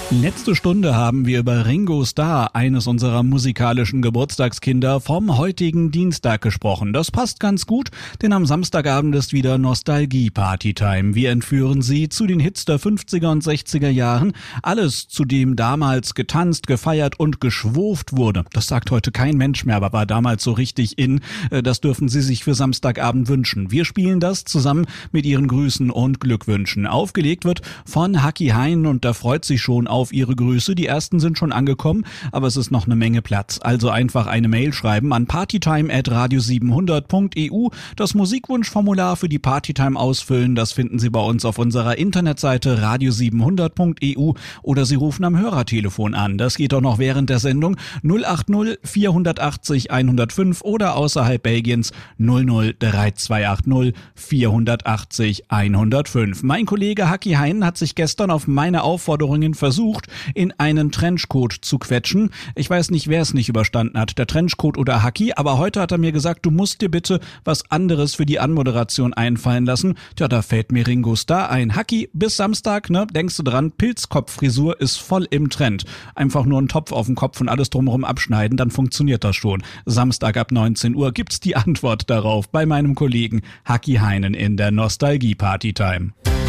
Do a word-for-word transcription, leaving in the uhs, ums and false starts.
Letzte Stunde haben wir über Ringo Starr, eines unserer musikalischen Geburtstagskinder, vom heutigen Dienstag gesprochen. Das passt ganz gut, denn am Samstagabend ist wieder Nostalgie-Party-Time. Wir entführen Sie zu den Hits der fünfziger und sechziger Jahren. Alles, zu dem damals getanzt, gefeiert und geschwurft wurde. Das sagt heute kein Mensch mehr, aber war damals so richtig in. Das dürfen Sie sich für Samstagabend wünschen. Wir spielen das zusammen mit Ihren Grüßen und Glückwünschen. Aufgelegt wird von Haki Hein und da freut sich schon auf auf Ihre Grüße. Die ersten sind schon angekommen, aber es ist noch eine Menge Platz. Also einfach eine Mail schreiben an partytime at radio siebenhundert punkt e u, das Musikwunschformular für die Partytime ausfüllen. Das finden Sie bei uns auf unserer Internetseite radio siebenhundert punkt e u oder Sie rufen am Hörertelefon an. Das geht auch noch während der Sendung null acht null vier acht null eins null fünf oder außerhalb Belgiens null null drei zwei acht null vier acht null eins null fünf. Mein Kollege Haki Hein hat sich gestern auf meine Aufforderungen versucht, in einen Trenchcoat zu quetschen. Ich weiß nicht, wer es nicht überstanden hat, der Trenchcoat oder Haki, aber heute hat er mir gesagt, du musst dir bitte was anderes für die Anmoderation einfallen lassen. Tja, da fällt mir Ringo Starr ein. Haki, bis Samstag, ne, denkst du dran, Pilzkopffrisur ist voll im Trend. Einfach nur einen Topf auf den Kopf und alles drumherum abschneiden, dann funktioniert das schon. Samstag ab neunzehn Uhr gibt's die Antwort darauf bei meinem Kollegen Haki Heinen in der Nostalgie-Party-Time.